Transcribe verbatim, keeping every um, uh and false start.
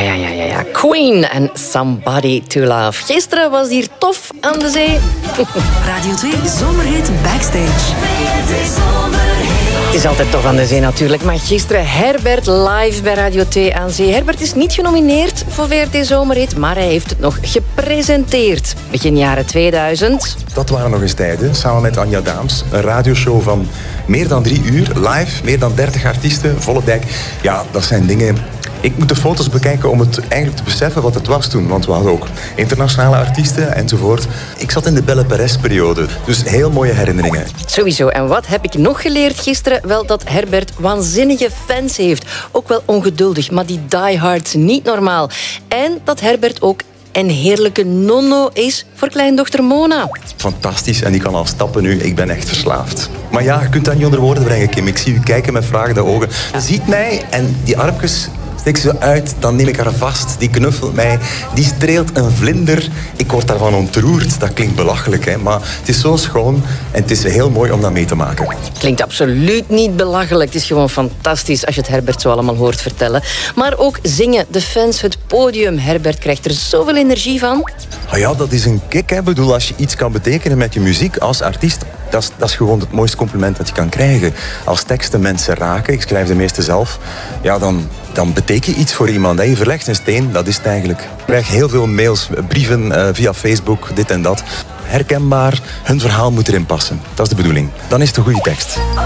ja, ja, ja, ja. Queen en Somebody to Love. Gisteren was hier tof aan de zee. Radio twee Zomerhit Backstage. Het is altijd tof aan de zee natuurlijk, maar gisteren Herbert live bij Radio twee aan zee. Herbert is niet genomineerd voor V R T Zomerhit, maar hij heeft het nog gepresenteerd. Begin jaren tweeduizend. Dat waren nog eens tijden, samen met Anja Daams. Een radioshow van meer dan drie uur, live, meer dan dertig artiesten, volle dijk. Ja, dat zijn dingen... Ik moet de foto's bekijken om het eigenlijk te beseffen wat het was toen. Want we hadden ook internationale artiesten enzovoort. Ik zat in de Belle Perez-periode, dus heel mooie herinneringen. Sowieso. En wat heb ik nog geleerd gisteren? Wel dat Herbert waanzinnige fans heeft. Ook wel ongeduldig, maar die diehards niet normaal. En dat Herbert ook een heerlijke nonno is voor kleindochter Mona. Fantastisch, en die kan al stappen nu. Ik ben echt verslaafd. Maar ja, je kunt dat niet onder woorden brengen, Kim. Ik zie u kijken met vragende ogen. Je ziet mij en die armpjes... Steek ze uit, dan neem ik haar vast. Die knuffelt mij, die streelt een vlinder. Ik word daarvan ontroerd. Dat klinkt belachelijk, hè? Maar het is zo schoon en het is heel mooi om dat mee te maken. Klinkt absoluut niet belachelijk. Het is gewoon fantastisch als je het Herbert zo allemaal hoort vertellen. Maar ook zingen, de fans, het podium. Herbert krijgt er zoveel energie van. Oh ja, dat is een kick, hè? Ik bedoel, als je iets kan betekenen met je muziek als artiest, dat is, dat is gewoon het mooiste compliment dat je kan krijgen. Als teksten mensen raken, ik schrijf de meeste zelf, ja, dan, dan betekent je iets voor iemand. Hè? Je verlegt een steen, dat is het eigenlijk. Ik krijg heel veel mails, brieven uh, via Facebook, dit en dat. Herkenbaar, hun verhaal moet erin passen. Dat is de bedoeling. Dan is het een goede tekst.